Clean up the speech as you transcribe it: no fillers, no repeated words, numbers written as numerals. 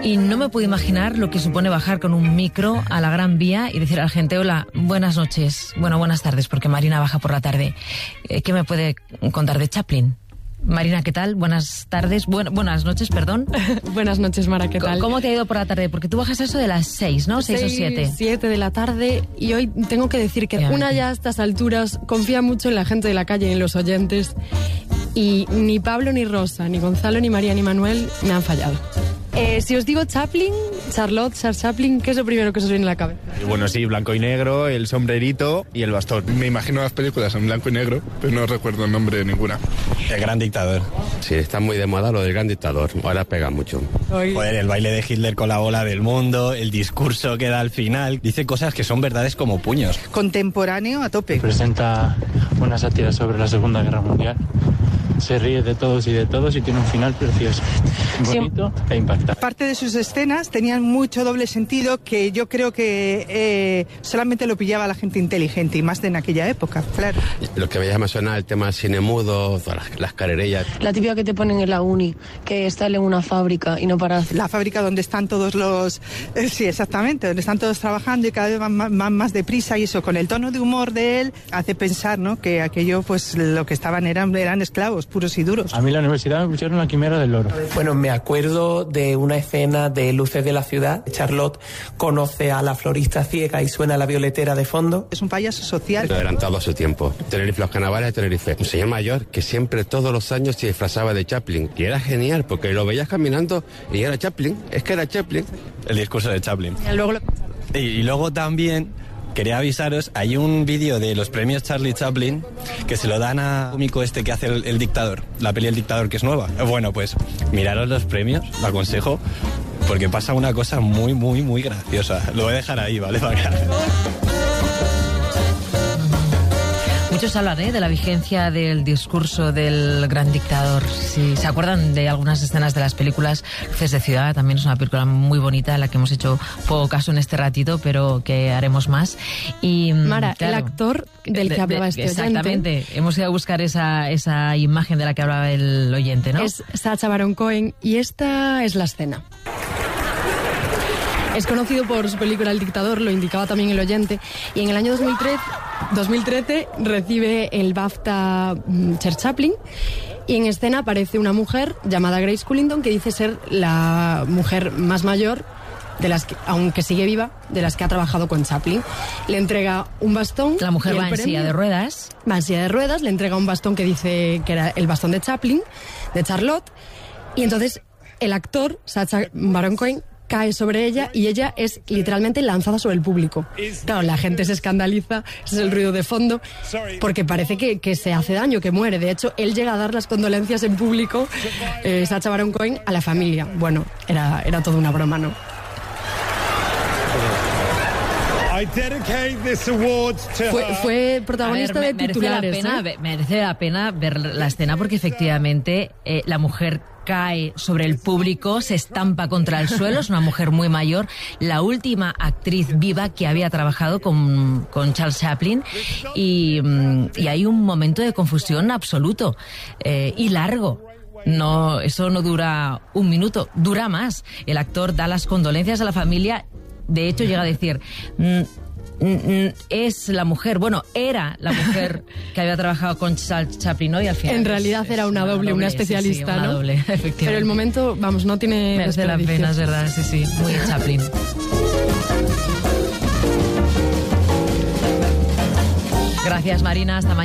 Y no me puedo imaginar lo que supone bajar con un micro a la Gran Vía y decir a la gente: hola, buenas noches, bueno, buenas tardes, porque Marina baja por la tarde. ¿Qué me puede contar de Chaplin? Marina, ¿qué tal? Buenas tardes, buenas noches, perdón. Buenas noches, Mara, ¿qué tal? ¿Cómo te ha ido por la tarde? Porque tú bajas eso de las 6, ¿no? 6 o 7. 7 de la tarde, y hoy tengo que decir que una ya a estas alturas confía mucho en la gente de la calle y en los oyentes, y ni Pablo, ni Rosa, ni Gonzalo, ni María, ni Manuel me han fallado. Si os digo Chaplin, Charles Chaplin, ¿qué es lo primero que os viene a la cabeza? Bueno, sí, blanco y negro, el sombrerito y el bastón. Me imagino las películas en blanco y negro, pero no recuerdo el nombre de ninguna. El Gran Dictador. Sí, está muy de moda lo del Gran Dictador, ahora pega mucho. Joder, el baile de Hitler con la bola del mundo, el discurso que da al final, dice cosas que son verdades como puños. Contemporáneo a tope. Presenta una sátira sobre la Segunda Guerra Mundial. Se ríe de todos y tiene un final precioso, bonito e impactante. Parte de sus escenas tenían mucho doble sentido, que yo creo que solamente lo pillaba la gente inteligente, y más de en aquella época, claro. Lo que me suena el tema del cine mudo, las carrerillas. La típica que te ponen en la uni, que está en una fábrica y no para. La fábrica donde están todos los... sí, exactamente, donde están todos trabajando y cada vez van más deprisa, y eso, con el tono de humor de él, hace pensar, ¿no?, que aquello, pues lo que estaban eran esclavos puros y duros. A mí en la universidad me pusieron la quimera del loro. Bueno, me acuerdo de una escena de Luces de la Ciudad. Charlotte conoce a la florista ciega y suena la violetera de fondo. Es un payaso social. Adelantado a su tiempo. Tenerife, los carnavales de Tenerife. Un señor mayor que siempre, todos los años, se disfrazaba de Chaplin. Y era genial, porque lo veías caminando y era Chaplin. Es que era Chaplin. El discurso de Chaplin. Y Y luego también... quería avisaros, hay un vídeo de los premios Charlie Chaplin que se lo dan a cómico este que hace el dictador, la peli El Dictador, que es nueva. Bueno, pues miraros los premios, lo aconsejo, porque pasa una cosa muy, muy, muy graciosa. Lo voy a dejar ahí, ¿vale? Muchos hablan de la vigencia del discurso del Gran Dictador. Si se acuerdan de algunas escenas de las películas, Luces de Ciudad también es una película muy bonita, en la que hemos hecho poco caso en este ratito, pero que haremos más. Y Mara, claro, el actor del que hablaba este oyente. Exactamente, hemos ido a buscar esa imagen de la que hablaba el oyente, ¿no? Es Sacha Baron Cohen, y esta es la escena. Es conocido por su película El Dictador, lo indicaba también el oyente, y en el año 2013 recibe el BAFTA Charles Chaplin, y en escena aparece una mujer llamada Grace Cullington, que dice ser la mujer más mayor de las que, aunque sigue viva, de las que ha trabajado con Chaplin. Le entrega un bastón. La mujer va en silla de ruedas. Va en silla de ruedas, le entrega un bastón que dice que era el bastón de Chaplin, de Charlotte, y entonces el actor, Sacha Baron Cohen, cae sobre ella, y ella es literalmente lanzada sobre el público. Claro, la gente se escandaliza, ese es el ruido de fondo, porque parece que se hace daño, que muere. De hecho, él llega a dar las condolencias en público, Sacha Baron Cohen, a la familia. Bueno, era toda una broma, ¿no? Fue protagonista de titulares. Merece la pena ver la escena, porque efectivamente la mujer cae sobre el público, se estampa contra el suelo, es una mujer muy mayor, la última actriz viva que había trabajado con Charles Chaplin, y hay un momento de confusión absoluto, y largo. No, eso no dura un minuto, dura más. El actor da las condolencias a la familia, de hecho llega a decir... es la mujer, bueno, era la mujer que había trabajado con Charles Chaplin, ¿no? Y al final en realidad era una doble, una especialista, sí, una ¿no? doble, efectivamente. Pero el momento, vamos, no tiene merece la pena, es verdad, sí, muy Chaplin. Gracias, Marina, hasta mañana.